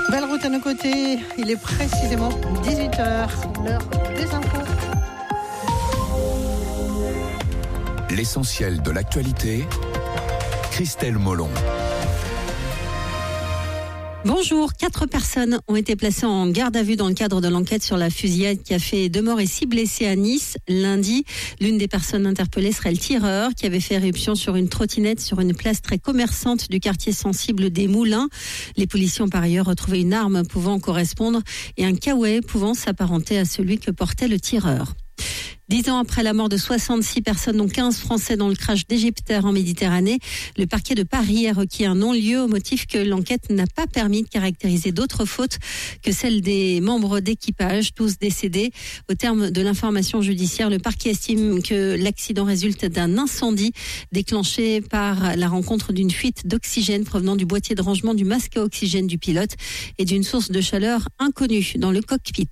Belle route à nos côtés, il est précisément 18h, l'heure des infos. L'essentiel de l'actualité, Christelle Molon. Bonjour, 4 personnes ont été placées en garde à vue dans le cadre de l'enquête sur la fusillade qui a fait 2 morts et 6 blessés à Nice lundi. L'une des personnes interpellées serait le tireur qui avait fait éruption sur une trottinette sur une place très commerçante du quartier sensible des Moulins. Les policiers ont par ailleurs retrouvé une arme pouvant correspondre et un kawaii pouvant s'apparenter à celui que portait le tireur. 10 ans après la mort de 66 personnes, dont 15 Français dans le crash d'Égyptair en Méditerranée, le parquet de Paris a requis un non-lieu au motif que l'enquête n'a pas permis de caractériser d'autres fautes que celles des membres d'équipage, tous décédés. Au terme de l'information judiciaire, le parquet estime que l'accident résulte d'un incendie déclenché par la rencontre d'une fuite d'oxygène provenant du boîtier de rangement du masque à oxygène du pilote et d'une source de chaleur inconnue dans le cockpit.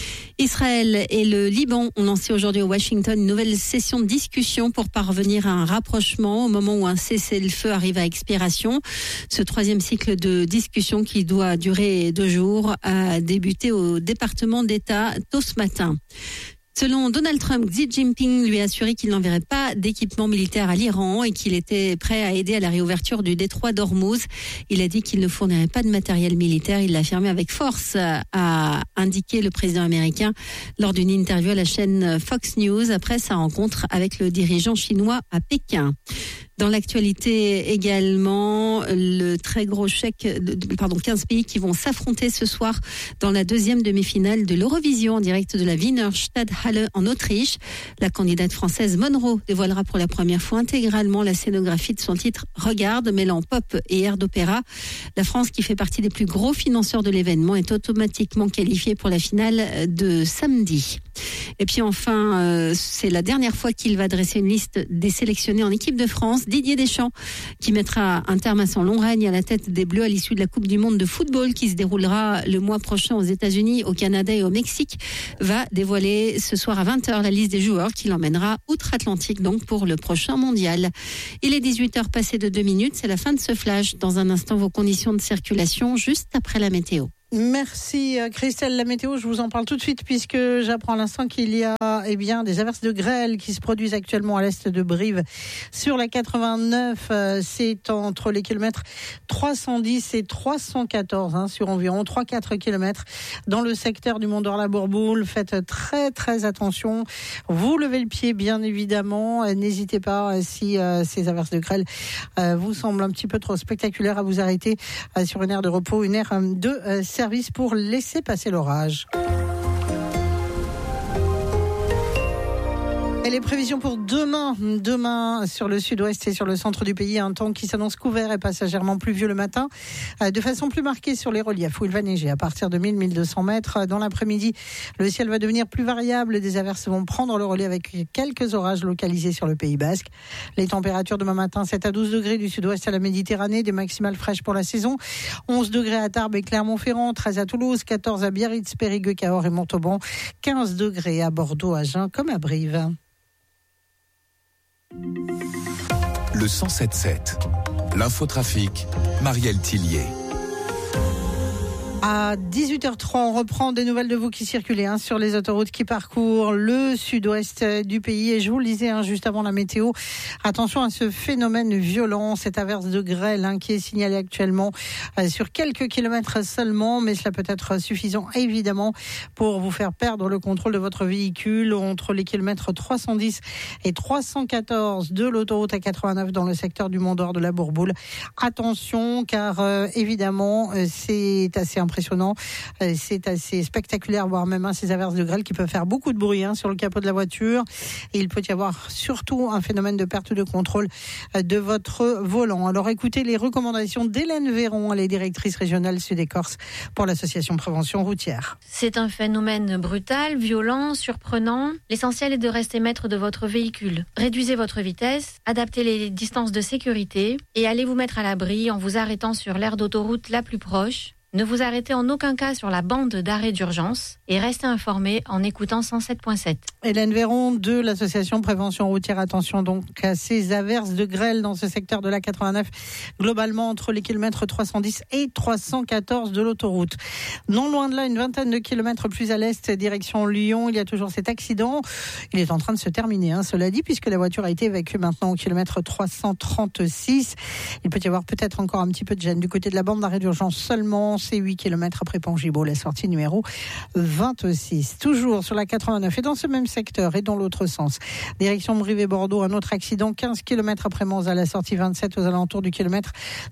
Israël et le Liban ont lancé aujourd'hui à Washington une nouvelle session de discussion pour parvenir à un rapprochement au moment où un cessez-le-feu arrive à expiration. Ce 3e cycle de discussion qui doit durer 2 jours a débuté au département d'État tôt ce matin. Selon Donald Trump, Xi Jinping lui a assuré qu'il n'enverrait pas d'équipement militaire à l'Iran et qu'il était prêt à aider à la réouverture du détroit d'Ormuz. Il a dit qu'il ne fournirait pas de matériel militaire. Il l'a affirmé avec force, a indiqué le président américain lors d'une interview à la chaîne Fox News après sa rencontre avec le dirigeant chinois à Pékin. Dans l'actualité également, le très gros chèque, 15 pays qui vont s'affronter ce soir dans la 2e demi-finale de l'Eurovision en direct de la Wiener Stadthalle en Autriche. La candidate française Monroe dévoilera pour la première fois intégralement la scénographie de son titre Regarde, mêlant pop et air d'opéra. La France, qui fait partie des plus gros financeurs de l'événement, est automatiquement qualifiée pour la finale de samedi. Et puis enfin, c'est la dernière fois qu'il va dresser une liste des sélectionnés en équipe de France. Didier Deschamps, qui mettra un terme à son long règne à la tête des Bleus à l'issue de la Coupe du Monde de football qui se déroulera le mois prochain aux États-Unis, au Canada et au Mexique, va dévoiler ce soir à 20h la liste des joueurs qui l'emmènera outre-Atlantique donc pour le prochain mondial. Il est 18h passé de 2 minutes, c'est la fin de ce flash. Dans un instant, vos conditions de circulation juste après la météo. Merci Christelle. La météo, je vous en parle tout de suite puisque j'apprends à l'instant qu'il y a des averses de grêle qui se produisent actuellement à l'est de Brive. Sur la 89, c'est entre les kilomètres 310 et 314, sur environ 3-4 kilomètres dans le secteur du Mont-d'Or-la-Bourboule. Faites très très attention. Vous levez le pied bien évidemment. N'hésitez pas si ces averses de grêle vous semblent un petit peu trop spectaculaires à vous arrêter sur une aire de repos, une aire de service pour laisser passer l'orage. Et les prévisions pour demain sur le sud-ouest et sur le centre du pays, un temps qui s'annonce couvert et passagèrement pluvieux le matin, de façon plus marquée sur les reliefs où il va neiger à partir de 1000-1200 mètres. Dans l'après-midi, le ciel va devenir plus variable, des averses vont prendre le relais avec quelques orages localisés sur le Pays Basque. Les températures demain matin, 7 à 12 degrés du sud-ouest à la Méditerranée, des maximales fraîches pour la saison, 11 degrés à Tarbes et Clermont-Ferrand, 13 à Toulouse, 14 à Biarritz, Périgueux, Cahors et Montauban, 15 degrés à Bordeaux, Agen comme à Brive. Le 107.7, l'infotrafic, Marielle Tillier. À 18h03, on reprend des nouvelles de vous qui circulez sur les autoroutes qui parcourent le sud-ouest du pays. Et je vous le disais juste avant la météo, attention à ce phénomène violent, cette averse de grêle qui est signalée actuellement sur quelques kilomètres seulement. Mais cela peut être suffisant évidemment pour vous faire perdre le contrôle de votre véhicule entre les kilomètres 310 et 314 de l'autoroute A89 dans le secteur du Mont-d'Or de la Bourboule. Attention car évidemment c'est assez impressionnant, c'est assez spectaculaire, voire même ces averses de grêle qui peuvent faire beaucoup de bruit sur le capot de la voiture. Et il peut y avoir surtout un phénomène de perte de contrôle de votre volant. Alors écoutez les recommandations d'Hélène Véron, elle est directrice régionale Sud-et-Corse pour l'association Prévention Routière. C'est un phénomène brutal, violent, surprenant. L'essentiel est de rester maître de votre véhicule. Réduisez votre vitesse, adaptez les distances de sécurité et allez vous mettre à l'abri en vous arrêtant sur l'aire d'autoroute la plus proche. Ne vous arrêtez en aucun cas sur la bande d'arrêt d'urgence et restez informés en écoutant 107.7. Hélène Véron de l'association Prévention Routière. Attention donc à ces averses de grêle dans ce secteur de la 89, globalement entre les kilomètres 310 et 314 de l'autoroute. Non loin de là, une vingtaine de kilomètres plus à l'est, direction Lyon, il y a toujours cet accident. Il est en train de se terminer, cela dit, puisque la voiture a été évacuée maintenant au kilomètre 336. Il peut y avoir peut-être encore un petit peu de gêne du côté de la bande d'arrêt d'urgence seulement. C'est 8 km après Pongibaud, la sortie numéro 26. Toujours sur la 89 et dans ce même secteur et dans l'autre sens. Direction Brive-et-Bordeaux, un autre accident 15 km après Mons à la sortie 27 aux alentours du kilomètre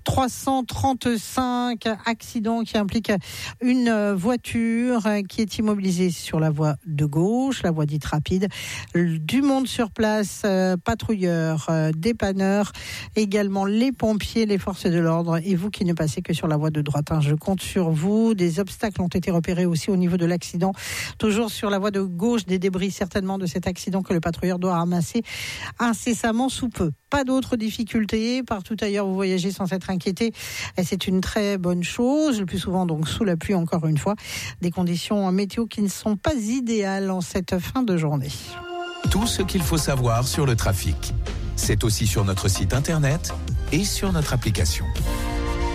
335. Accident qui implique une voiture qui est immobilisée sur la voie de gauche, la voie dite rapide. Du monde sur place, patrouilleurs, dépanneurs, également les pompiers, les forces de l'ordre et vous qui ne passez que sur la voie de droite. Je compte sur vous. Des obstacles ont été repérés aussi au niveau de l'accident. Toujours sur la voie de gauche, des débris certainement de cet accident que le patrouilleur doit ramasser incessamment sous peu. Pas d'autres difficultés. Partout ailleurs, vous voyagez sans être inquiété. Et c'est une très bonne chose. Le plus souvent, donc, sous la pluie, encore une fois. Des conditions météo qui ne sont pas idéales en cette fin de journée. Tout ce qu'il faut savoir sur le trafic. C'est aussi sur notre site internet et sur notre application.